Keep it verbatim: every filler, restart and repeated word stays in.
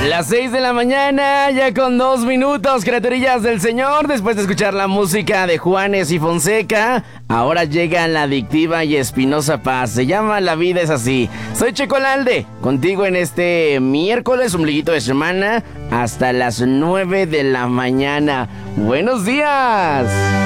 Las seis de la mañana, ya con dos minutos, criaturillas del Señor. Después de escuchar la música de Juanes y Fonseca, ahora llega la adictiva y espinosa paz. Se llama La Vida es Así. Soy Checolalde, contigo en este miércoles, ombliguito de semana, hasta las nueve de la mañana. ¡Buenos días!